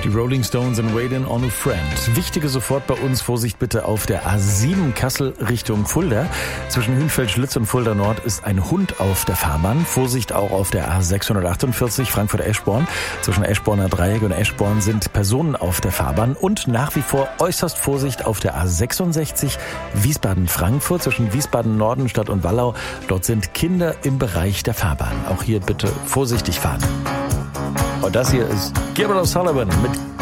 Die Rolling Stones in Waiting on a Friend. Wichtige sofort bei uns, Vorsicht bitte auf der A7 Kassel Richtung Fulda. Zwischen Hünfeld-Schlitz und Fulda Nord ist ein Hund auf der Fahrbahn. Vorsicht auch auf der A648 Frankfurt-Eschborn. Zwischen Eschborner Dreieck und Eschborn sind Personen auf der Fahrbahn. Und nach wie vor äußerst Vorsicht auf der A66 Wiesbaden-Frankfurt. Zwischen Wiesbaden-Nordenstadt und Wallau. Dort sind Kinder im Bereich der Fahrbahn. Auch hier bitte vorsichtig fahren. Und das hier ist Gilbert O'Sullivan mit